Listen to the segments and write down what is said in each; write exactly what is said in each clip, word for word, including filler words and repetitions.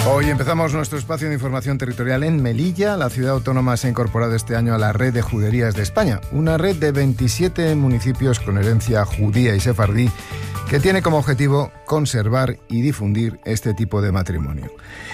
Hoy empezamos nuestro espacio de información territorial en Melilla. La ciudad autónoma se ha incorporado este año a la Red de Juderías de España, una red de veintisiete municipios con herencia judía y sefardí que tiene como objetivo conservar y difundir este tipo de matrimonio.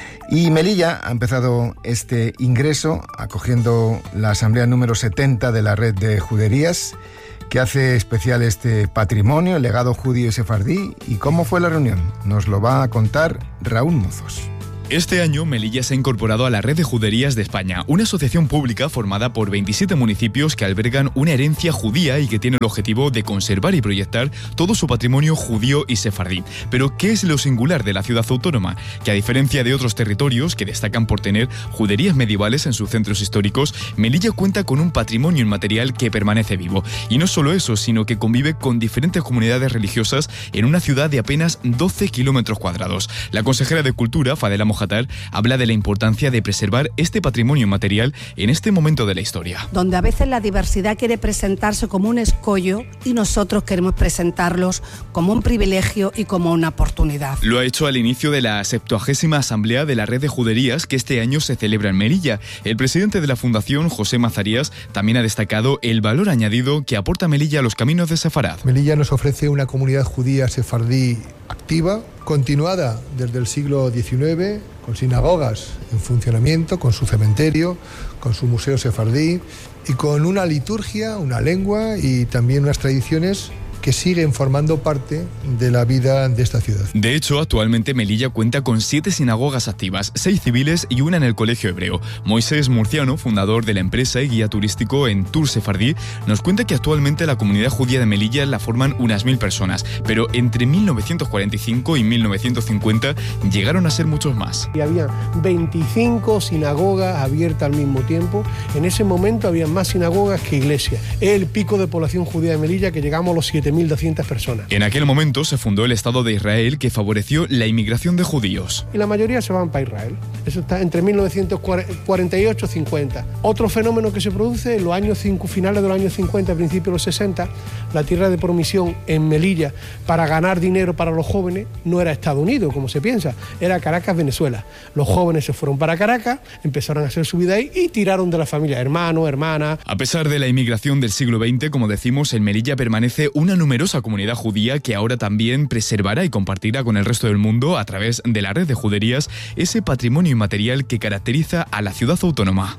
Y Melilla ha empezado este ingreso acogiendo la asamblea número setenta de la Red de Juderías, que hace especial este patrimonio, el legado judío y sefardí. ¿Y cómo fue la reunión? Nos lo va a contar Raúl Mozos. Este año, Melilla se ha incorporado a la Red de Juderías de España, una asociación pública formada por veintisiete municipios que albergan una herencia judía y que tiene el objetivo de conservar y proyectar todo su patrimonio judío y sefardí. Pero, ¿qué es lo singular de la ciudad autónoma? Que a diferencia de otros territorios que destacan por tener juderías medievales en sus centros históricos, Melilla cuenta con un patrimonio inmaterial que permanece vivo. Y no solo eso, sino que convive con diferentes comunidades religiosas en una ciudad de apenas doce kilómetros cuadrados. La consejera de Cultura, Fadela Mojatar, habla de la importancia de preservar este patrimonio inmaterial en este momento de la historia. Donde a veces la diversidad quiere presentarse como un escollo y nosotros queremos presentarlos como un privilegio y como una oportunidad. Lo ha hecho al inicio de la septuagésima asamblea de la Red de Juderías que este año se celebra en Melilla. El presidente de la Fundación, José Mazarías, también ha destacado el valor añadido que aporta Melilla a los caminos de Sefarad. Melilla nos ofrece una comunidad judía sefardí activa, continuada desde el siglo diecinueve, con sinagogas en funcionamiento, con su cementerio, con su museo sefardí y con una liturgia, una lengua y también unas tradiciones que siguen formando parte de la vida de esta ciudad. De hecho, actualmente Melilla cuenta con siete sinagogas activas, seis civiles y una en el Colegio Hebreo. Moisés Murciano, fundador de la empresa y guía turístico en Tour Sefardí, nos cuenta que actualmente la comunidad judía de Melilla la forman unas mil personas, pero entre mil novecientos cuarenta y cinco y mil novecientos cincuenta llegaron a ser muchos más. Y había veinticinco sinagogas abiertas al mismo tiempo. En ese momento había más sinagogas que iglesias. Es el pico de población judía de Melilla, que llegamos a los siete mil doscientas personas. En aquel momento se fundó el Estado de Israel, que favoreció la inmigración de judíos. Y la mayoría se van para Israel. Eso está entre mil novecientos cuarenta y ocho y cincuenta. Otro fenómeno que se produce en los años cinco, finales de los años cincuenta, principios de los sesenta, la tierra de promisión en Melilla para ganar dinero para los jóvenes no era Estados Unidos, como se piensa, era Caracas, Venezuela. Los jóvenes se fueron para Caracas, empezaron a hacer su vida ahí y tiraron de la familia, hermanos, hermanas. A pesar de la inmigración del siglo veinte, como decimos, en Melilla permanece una numerosa comunidad judía que ahora también preservará y compartirá con el resto del mundo, a través de la Red de Juderías, ese patrimonio inmaterial que caracteriza a la ciudad autónoma.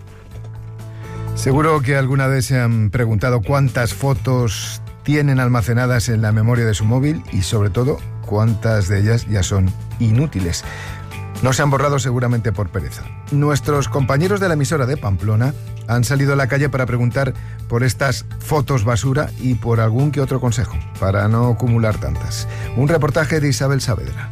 Seguro que alguna vez se han preguntado cuántas fotos tienen almacenadas en la memoria de su móvil y, sobre todo, cuántas de ellas ya son inútiles. No se han borrado seguramente por pereza. Nuestros compañeros de la emisora de Pamplona han salido a la calle para preguntar por estas fotos basura y por algún que otro consejo, para no acumular tantas. Un reportaje de Isabel Saavedra.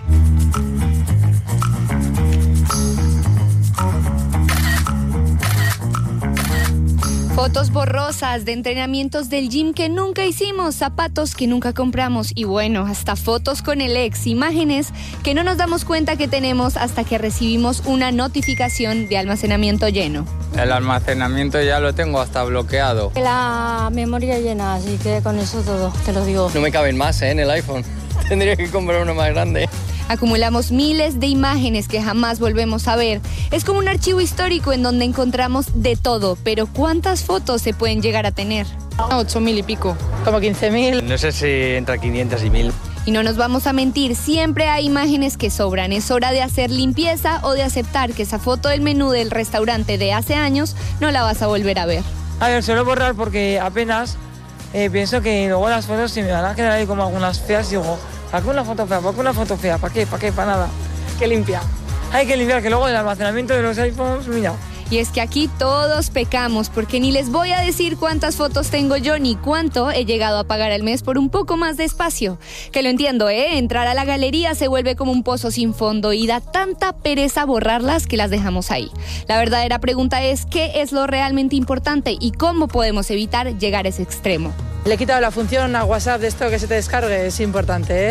Fotos borrosas de entrenamientos del gym que nunca hicimos, zapatos que nunca compramos y bueno, hasta fotos con el ex, imágenes que no nos damos cuenta que tenemos hasta que recibimos una notificación de almacenamiento lleno. El almacenamiento ya lo tengo hasta bloqueado. La memoria llena, así que con eso todo, te lo digo. No me caben más, ¿eh? En el iPhone. Tendría que comprar uno más grande. Acumulamos miles de imágenes que jamás volvemos a ver. Es como un archivo histórico en donde encontramos de todo, pero ¿cuántas fotos se pueden llegar a tener? Ocho mil y pico, como quince mil. No sé si entre quinientos y mil. Y no nos vamos a mentir, siempre hay imágenes que sobran. Es hora de hacer limpieza o de aceptar que esa foto del menú del restaurante de hace años no la vas a volver a ver. A ver, suelo borrar porque apenas eh, pienso que luego las fotos se me van a quedar ahí como algunas feas y digo, ¿para qué una foto fea? ¿Para qué una foto fea? ¿Para qué? ¿Para qué? Para nada. Que limpia. Hay que limpiar, que luego el almacenamiento de los iPhones, mira. Y es que aquí todos pecamos, porque ni les voy a decir cuántas fotos tengo yo ni cuánto he llegado a pagar al mes por un poco más de espacio. Que lo entiendo, ¿eh? Entrar a la galería se vuelve como un pozo sin fondo y da tanta pereza borrarlas que las dejamos ahí. La verdadera pregunta es, ¿qué es lo realmente importante y cómo podemos evitar llegar a ese extremo? Le he quitado la función a WhatsApp de esto que se te descargue, es importante, ¿eh?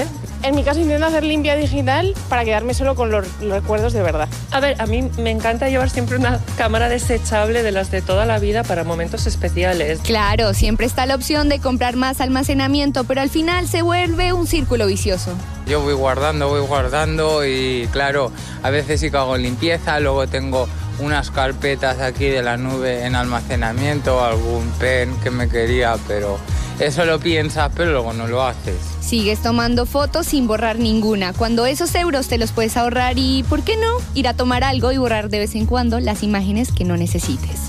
En mi caso intento hacer limpia digital para quedarme solo con los, los recuerdos de verdad. A ver, a mí me encanta llevar siempre una cámara desechable de las de toda la vida para momentos especiales. Claro, siempre está la opción de comprar más almacenamiento, pero al final se vuelve un círculo vicioso. Yo voy guardando, voy guardando y claro, a veces sí que hago limpieza, luego tengo unas carpetas aquí de la nube en almacenamiento, algún pen que me quería, pero eso lo piensas, pero luego no lo haces. Sigues tomando fotos sin borrar ninguna, cuando esos euros te los puedes ahorrar y, ¿por qué no?, ir a tomar algo y borrar de vez en cuando las imágenes que no necesites.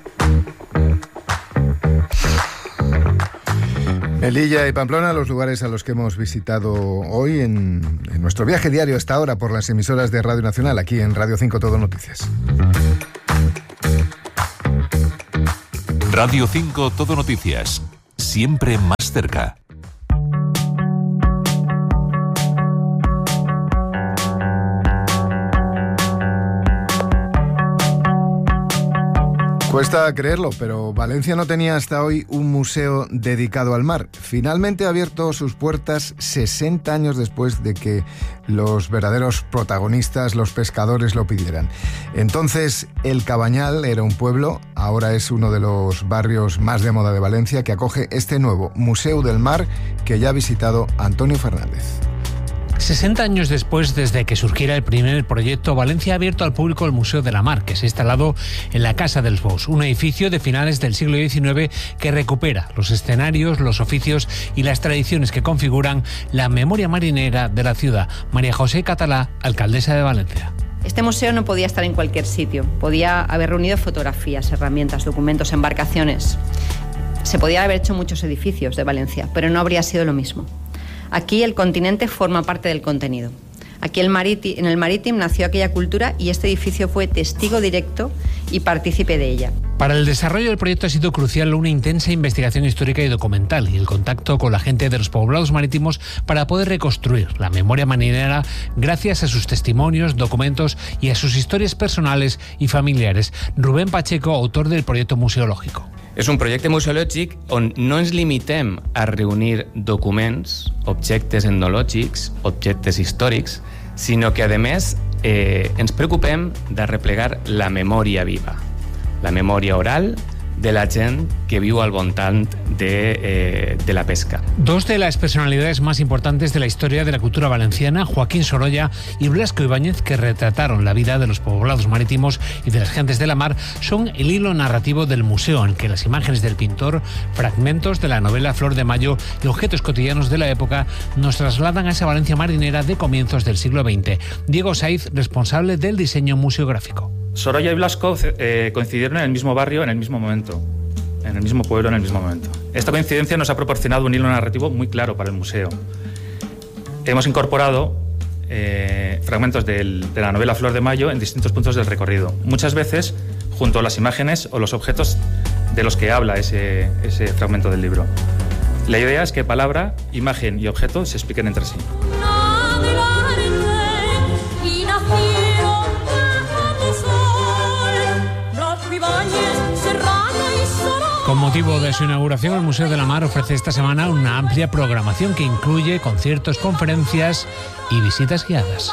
Melilla y Pamplona, los lugares a los que hemos visitado hoy en, en nuestro viaje diario hasta ahora por las emisoras de Radio Nacional, aquí en Radio cinco Todo Noticias. Radio cinco Todo Noticias, siempre más cerca. Cuesta creerlo, pero Valencia no tenía hasta hoy un museo dedicado al mar. Finalmente ha abierto sus puertas sesenta años después de que los verdaderos protagonistas, los pescadores, lo pidieran. Entonces, El Cabañal era un pueblo, ahora es uno de los barrios más de moda de Valencia, que acoge este nuevo Museo del Mar que ya ha visitado Antonio Fernández. sesenta años después, desde que surgiera el primer proyecto, Valencia ha abierto al público el Museo de la Mar, que se ha instalado en la Casa dels Bous, un edificio de finales del siglo diecinueve que recupera los escenarios, los oficios y las tradiciones que configuran la memoria marinera de la ciudad. María José Catalá, alcaldesa de Valencia. Este museo no podía estar en cualquier sitio. Podía haber reunido fotografías, herramientas, documentos, embarcaciones. Se podían haber hecho muchos edificios de Valencia, pero no habría sido lo mismo. Aquí el continente forma parte del contenido. Aquí el marítimo, en el Marítimo nació aquella cultura y este edificio fue testigo directo y partícipe de ella. Para el desarrollo del proyecto ha sido crucial una intensa investigación histórica y documental y el contacto con la gente de los poblados marítimos para poder reconstruir la memoria marinera gracias a sus testimonios, documentos y a sus historias personales y familiares. Rubén Pacheco, autor del proyecto museológico. És un projecte museològic on no ens limitem a reunir documents, objectes etnològics, objectes històrics, sinó que, a més, eh, ens preocupem de replegar la memòria viva, la memòria oral de la gent que viu al voltant de, eh, de la pesca. Dos de las personalidades más importantes de la historia de la cultura valenciana, Joaquín Sorolla y Blasco Ibáñez, que retrataron la vida de los poblados marítimos y de las gentes de la mar, son el hilo narrativo del museo, en que las imágenes del pintor, fragmentos de la novela Flor de Mayo y objetos cotidianos de la época nos trasladan a esa Valencia marinera de comienzos del siglo veinte. Diego Saiz, responsable del diseño museográfico. Sorolla y Blasco eh, coincidieron en el mismo barrio en el mismo momento, en el mismo pueblo en el mismo momento. Esta coincidencia nos ha proporcionado un hilo narrativo muy claro para el museo. Hemos incorporado eh, fragmentos del, de la novela Flor de Mayo en distintos puntos del recorrido, muchas veces junto a las imágenes o los objetos de los que habla ese, ese fragmento del libro. La idea es que palabra, imagen y objeto se expliquen entre sí. Con motivo de su inauguración, el Museo de la Mar ofrece esta semana una amplia programación que incluye conciertos, conferencias y visitas guiadas.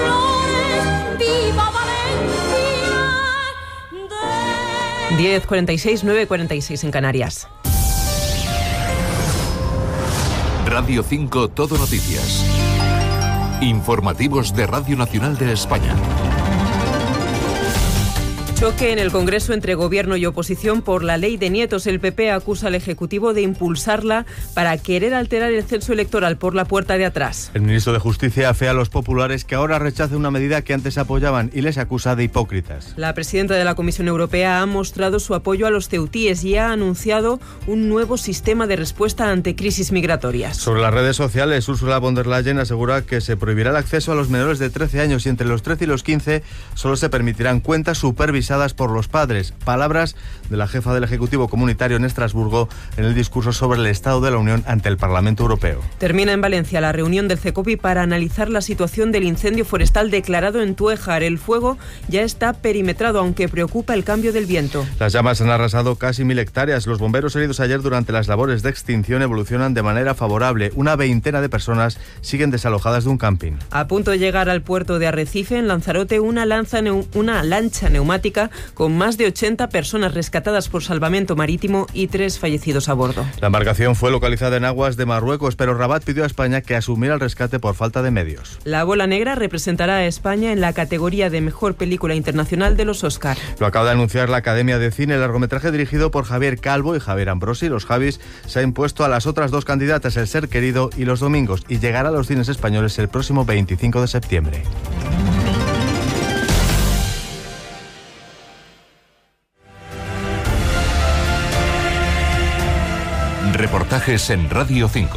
diez cuarenta y seis, nueve cuarenta y seis en Canarias. Radio cinco Todo Noticias. Informativos de Radio Nacional de España. Choque en el Congreso entre Gobierno y oposición por la ley de nietos. El P P acusa al Ejecutivo de impulsarla para querer alterar el censo electoral por la puerta de atrás. El ministro de Justicia afea a los populares que ahora rechacen una medida que antes apoyaban y les acusa de hipócritas. La presidenta de la Comisión Europea ha mostrado su apoyo a los ceutíes y ha anunciado un nuevo sistema de respuesta ante crisis migratorias. Sobre las redes sociales, Ursula von der Leyen asegura que se prohibirá el acceso a los menores de trece años y entre los trece y los quince solo se permitirán cuentas supervisadas supervisadas por los padres. Palabras de la jefa del Ejecutivo Comunitario en Estrasburgo en el discurso sobre el Estado de la Unión ante el Parlamento Europeo. Termina en Valencia la reunión del CECOPI para analizar la situación del incendio forestal declarado en Tuéjar. El fuego ya está perimetrado, aunque preocupa el cambio del viento. Las llamas han arrasado casi mil hectáreas. Los bomberos heridos ayer durante las labores de extinción evolucionan de manera favorable. Una veintena de personas siguen desalojadas de un camping. A punto de llegar al puerto de Arrecife, en Lanzarote, una, lanza neu- una lancha neumática con más de ochenta personas rescatadas por salvamento marítimo y tres fallecidos a bordo. La embarcación fue localizada en aguas de Marruecos, pero Rabat pidió a España que asumiera el rescate por falta de medios. La Bola Negra representará a España en la categoría de Mejor Película Internacional de los Oscar. Lo acaba de anunciar la Academia de Cine. El largometraje dirigido por Javier Calvo y Javier Ambrosi, Los Javis, se ha impuesto a las otras dos candidatas, El Ser Querido y Los Domingos, y llegará a los cines españoles el próximo veinticinco de septiembre. Reportajes en Radio cinco.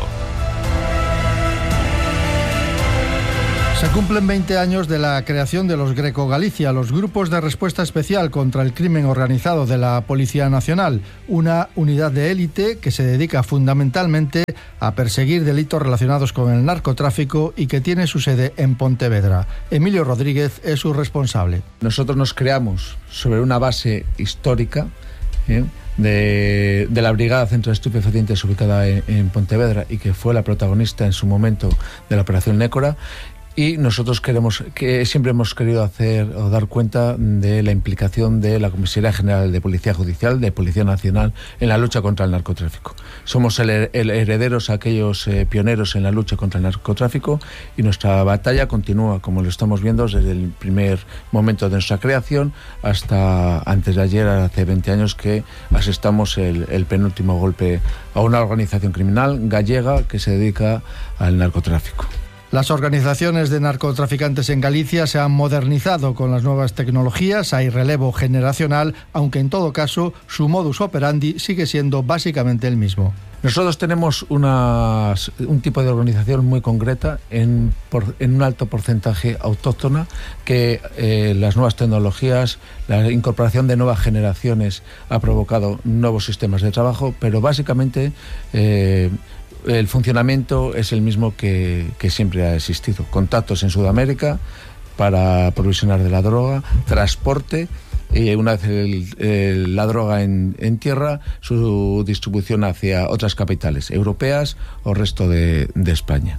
Se cumplen veinte años de la creación de los Greco Galicia, los grupos de respuesta especial contra el crimen organizado de la Policía Nacional, una unidad de élite que se dedica fundamentalmente a perseguir delitos relacionados con el narcotráfico y que tiene su sede en Pontevedra. Emilio Rodríguez es su responsable. Nosotros nos creamos sobre una base histórica, ¿eh? De, de la Brigada Centro de Estupefacientes ubicada en, en Pontevedra y que fue la protagonista en su momento de la Operación Nécora. Y nosotros queremos, que siempre hemos querido hacer o dar cuenta de la implicación de la Comisaría General de Policía Judicial, de Policía Nacional, en la lucha contra el narcotráfico. Somos el, el herederos, aquellos eh, pioneros en la lucha contra el narcotráfico, y nuestra batalla continúa, como lo estamos viendo, desde el primer momento de nuestra creación hasta antes de ayer, hace veinte años, que asestamos el, el penúltimo golpe a una organización criminal gallega que se dedica al narcotráfico. Las organizaciones de narcotraficantes en Galicia se han modernizado con las nuevas tecnologías, hay relevo generacional, aunque en todo caso su modus operandi sigue siendo básicamente el mismo. Nosotros tenemos una, un tipo de organización muy concreta en, por, en un alto porcentaje autóctona, que eh, las nuevas tecnologías, la incorporación de nuevas generaciones ha provocado nuevos sistemas de trabajo, pero básicamente Eh, el funcionamiento es el mismo que, que siempre ha existido. Contactos en Sudamérica para provisionar de la droga, transporte, y una vez el, el, la droga en, en tierra, su distribución hacia otras capitales europeas o resto de, de España.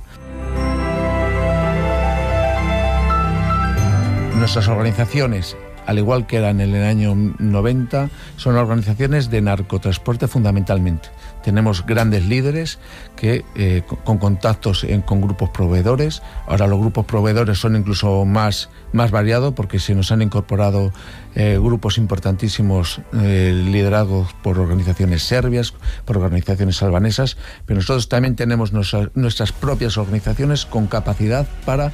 Nuestras organizaciones, al igual que eran en el año noventa, son organizaciones de narcotransporte fundamentalmente. Tenemos grandes líderes que eh, con contactos en, con grupos proveedores. Ahora los grupos proveedores son incluso más, más variados, porque se nos han incorporado eh, grupos importantísimos eh, liderados por organizaciones serbias, por organizaciones albanesas, pero nosotros también tenemos nuestra, nuestras propias organizaciones con capacidad para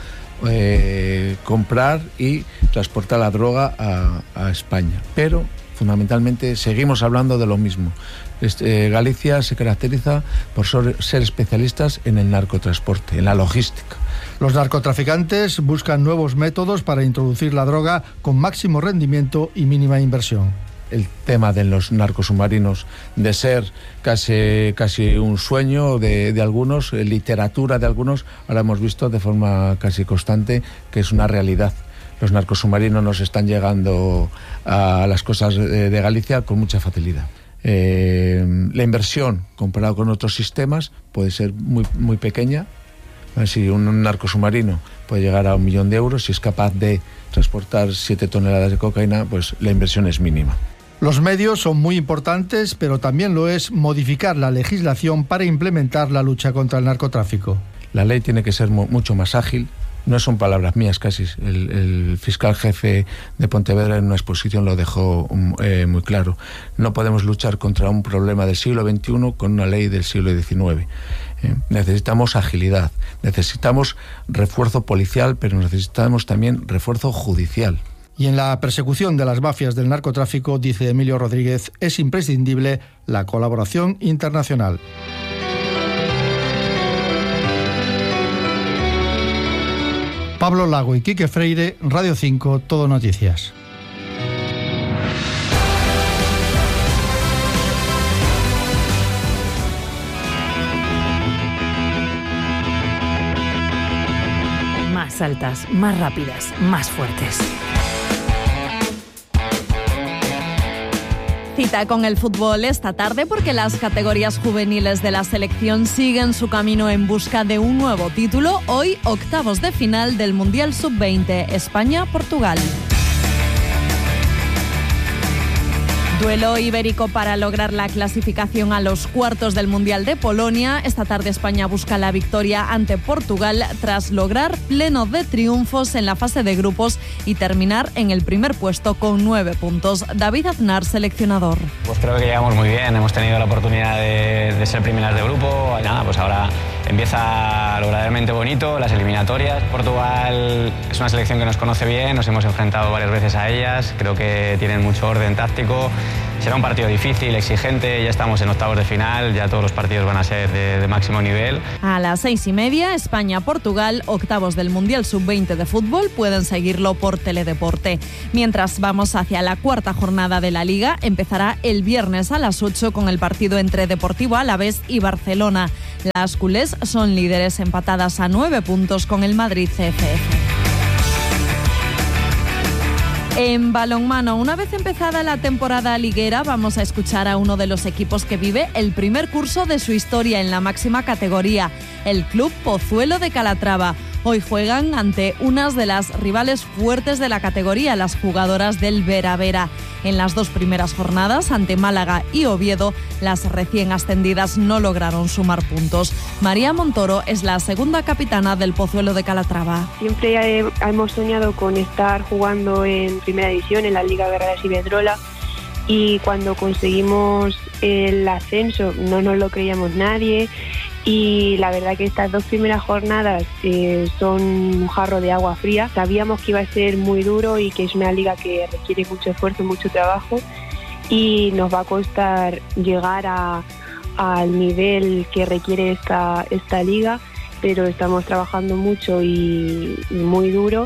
eh, comprar y transportar la droga a, a España. Pero fundamentalmente seguimos hablando de lo mismo. Este, Galicia se caracteriza por ser especialistas en el narcotransporte, en la logística. Los narcotraficantes buscan nuevos métodos para introducir la droga con máximo rendimiento y mínima inversión. El tema de los narcosubmarinos, de ser casi, casi un sueño de, de algunos, literatura de algunos, ahora hemos visto de forma casi constante que es una realidad. Los narcosubmarinos nos están llegando a las costas de, de Galicia con mucha facilidad. Eh, la inversión comparado con otros sistemas puede ser muy, muy pequeña. Si un narcosubmarino puede llegar a un millón de euros, si es capaz de transportar siete toneladas de cocaína, pues la inversión es mínima. Los medios son muy importantes, pero también lo es modificar la legislación para implementar la lucha contra el narcotráfico. La ley tiene que ser mu- mucho más ágil. No son palabras mías casi. El, el fiscal jefe de Pontevedra en una exposición lo dejó eh, muy claro. No podemos luchar contra un problema del siglo veintiuno con una ley del siglo diecinueve. Eh, necesitamos agilidad, necesitamos refuerzo policial, pero necesitamos también refuerzo judicial. Y en la persecución de las mafias del narcotráfico, dice Emilio Rodríguez, es imprescindible la colaboración internacional. Pablo Lago y Quique Freire, Radio cinco, Todo Noticias. más altas, más rápidas, más fuertes. Cita con el fútbol esta tarde porque las categorías juveniles de la selección siguen su camino en busca de un nuevo título. Hoy, octavos de final del Mundial sub veinte, España-Portugal. Duelo ibérico para lograr la clasificación a los cuartos del Mundial de Polonia. Esta tarde España busca la victoria ante Portugal tras lograr pleno de triunfos en la fase de grupos y terminar en el primer puesto con nueve puntos. David Aznar, seleccionador. Pues creo que llegamos muy bien, hemos tenido la oportunidad de, de ser primeras de grupo. Y nada, pues ahora empieza lo verdaderamente bonito, las eliminatorias. Portugal es una selección que nos conoce bien, nos hemos enfrentado varias veces a ellas, creo que tienen mucho orden táctico. Será un partido difícil, exigente, ya estamos en octavos de final, ya todos los partidos van a ser de, de máximo nivel. A las seis y media, España-Portugal, octavos del Mundial sub veinte de fútbol, pueden seguirlo por Teledeporte. Mientras vamos hacia la cuarta jornada de la Liga, empezará el viernes a las ocho con el partido entre Deportivo Alavés y Barcelona. Las culés son líderes empatadas a nueve puntos con el Madrid C F F. En balonmano, una vez empezada la temporada liguera, vamos a escuchar a uno de los equipos que vive el primer curso de su historia en la máxima categoría, el Club Pozuelo de Calatrava. Hoy juegan ante unas de las rivales fuertes de la categoría, las jugadoras del Vera Vera. En las dos primeras jornadas, ante Málaga y Oviedo, las recién ascendidas no lograron sumar puntos. María Montoro es la segunda capitana del Pozuelo de Calatrava. Siempre hemos soñado con estar jugando en primera división, en la Liga Guerreras Iberdrola, y cuando conseguimos el ascenso no nos lo creíamos nadie. Y la verdad que estas dos primeras jornadas eh, son un jarro de agua fría. Sabíamos que iba a ser muy duro y que es una liga que requiere mucho esfuerzo, mucho trabajo, y nos va a costar llegar a, al nivel que requiere esta, esta liga, pero estamos trabajando mucho y, y muy duro,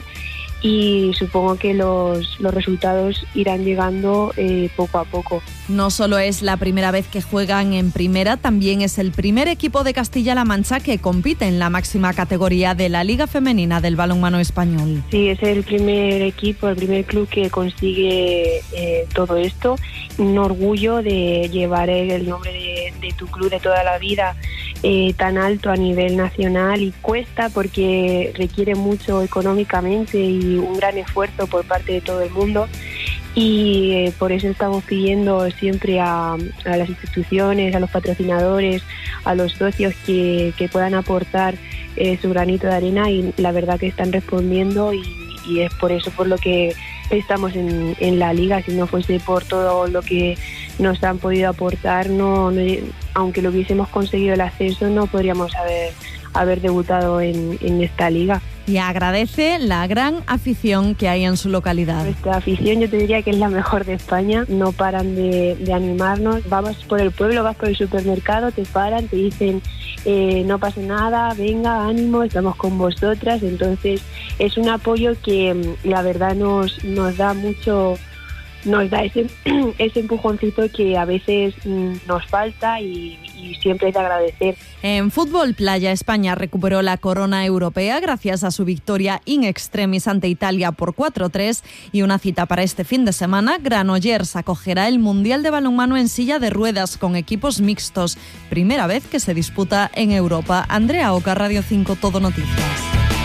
y supongo que los, los resultados irán llegando eh, poco a poco. No solo es la primera vez que juegan en primera, también es el primer equipo de Castilla-La Mancha que compite en la máxima categoría de la Liga Femenina del balonmano español. Sí, es el primer equipo, el primer club que consigue eh, todo esto. Un orgullo de llevar el nombre de, de tu club de toda la vida eh, tan alto a nivel nacional, y cuesta porque requiere mucho económicamente y un gran esfuerzo por parte de todo el mundo. Y eh, por eso estamos pidiendo siempre a, a las instituciones, a los patrocinadores, a los socios que, que puedan aportar eh, su granito de arena, y la verdad que están respondiendo, y, y es por eso por lo que estamos en, en la liga. Si no fuese por todo lo que nos han podido aportar, no, no, aunque lo hubiésemos conseguido el ascenso, no podríamos haber, haber debutado en, en esta liga. Y agradece la gran afición que hay en su localidad. Nuestra afición, yo te diría que es la mejor de España. No paran de, de animarnos. Vamos por el pueblo, vas por el supermercado, te paran, te dicen eh, no pasa nada, venga, ánimo, estamos con vosotras. Entonces es un apoyo que la verdad nos, nos da mucho, nos da ese, ese empujoncito que a veces nos falta, y, y siempre es de agradecer. En fútbol playa, España recuperó la corona europea gracias a su victoria in extremis ante Italia por cuatro tres, y una cita para este fin de semana. Granollers acogerá el Mundial de Balonmano en silla de ruedas con equipos mixtos, primera vez que se disputa en Europa. Andrea Oca, Radio cinco, Todo Noticias.